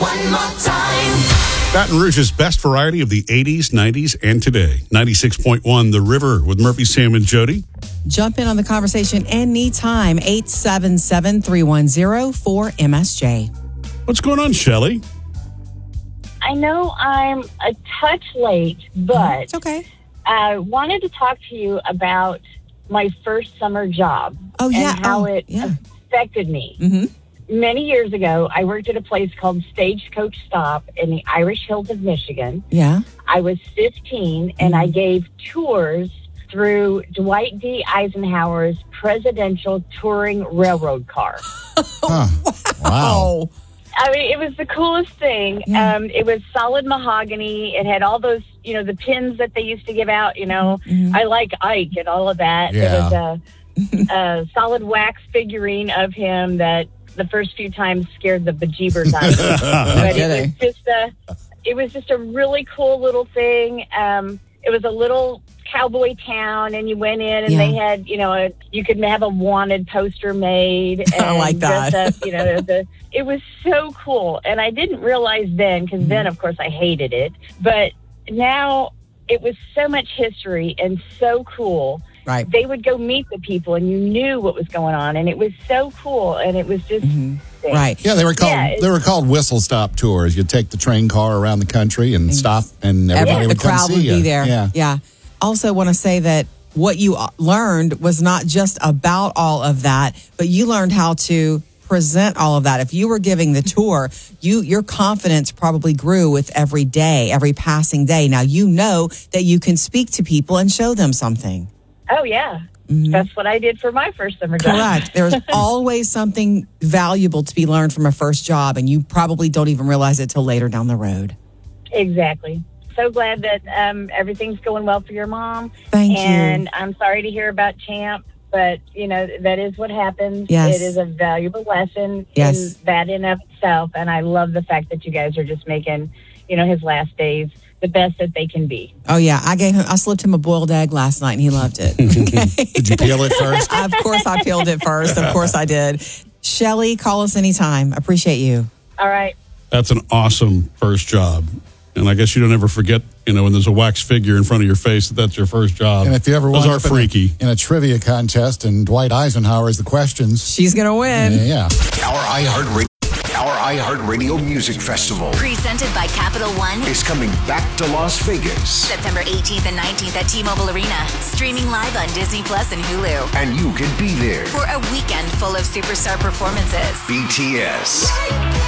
one more time. Baton Rouge's best variety of the 80s, 90s, and today. 96.1 The River with Murphy, Sam, and Jody. Jump in on the conversation anytime. 877-310-4MSJ. What's going on, Shelley? I know I'm a touch late, but It's okay. I wanted to talk to you about my first summer job Oh, yeah. and how it yeah. affected me. Mm-hmm. Many years ago, I worked at a place called Stagecoach Stop in the Irish Hills of Michigan. Yeah. I was 15, and I gave tours through Dwight D. Eisenhower's presidential touring railroad car. Wow. I mean, it was the coolest thing. Yeah. It was solid mahogany. It had all those, the pins that they used to give out, Mm-hmm. I like Ike and all of that. Yeah. There was a solid wax figurine of him that the first few times scared the bejeebers out of me. But it was just a really cool little thing. It was a little cowboy town, and you went in and they had, you could have a wanted poster made. And I like that. dress up, it was so cool. And I didn't realize then, because then, of course, I hated it. But now it was so much history and so cool. Right. They would go meet the people, and you knew what was going on, and it was so cool, and it was just Right. Yeah, they were called whistle stop tours. You'd take the train car around the country and stop, and everybody The would come crowd see would you. be there. Yeah. Also want to say that what you learned was not just about all of that, but you learned how to present all of that. If you were giving the tour, your confidence probably grew with every day, every passing day. Now you know that you can speak to people and show them something. Oh, yeah. That's what I did for my first summer job. Correct. There's always something valuable to be learned from a first job, and you probably don't even realize it till later down the road. Exactly. So glad that everything's going well for your mom. Thank you. And I'm sorry to hear about Champ, but, that is what happens. Yes. It is a valuable lesson Yes. in that in of itself. And I love the fact that you guys are just making, his last days the best that they can be. Oh, yeah. I slipped him a boiled egg last night, and he loved it. Okay. Did you peel it first? Of course, I peeled it first. Of course, I did. Shelley, call us anytime. Appreciate you. All right. That's an awesome first job. And I guess you don't ever forget, when there's a wax figure in front of your face, that's your first job. And if you ever Those wind are up freaky. in a trivia contest and Dwight Eisenhower is the questions, She's going to win. yeah. Our iHeartRadio Music Festival Presented by Capital One. is coming back to Las Vegas. September 18th and 19th at T-Mobile Arena. Streaming live on Disney Plus and Hulu. And you can be there. For a weekend full of superstar performances. BTS.